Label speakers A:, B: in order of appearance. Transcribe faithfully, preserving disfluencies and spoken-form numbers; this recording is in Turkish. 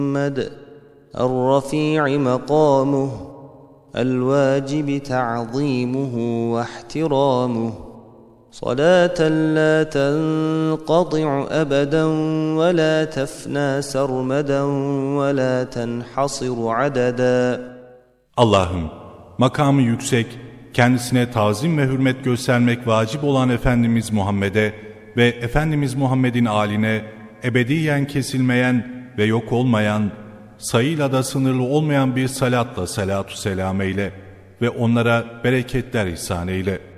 A: الرفيع مقامه الواجب تعظيمه واحترامه صلاة لا تنقطع أبدا ولا تفنى سرمدا ولا تنحصر عددا.
B: Allah'ım, makamı yüksek, kendisine tazim ve hürmet göstermek vacip olan Efendimiz Muhammed'e ve Efendimiz Muhammed'in âline ebediyen kesilmeyen ve yok olmayan, sayıyla da sınırlı olmayan bir salatla salatu selam eyle ve onlara bereketler ihsan eyle.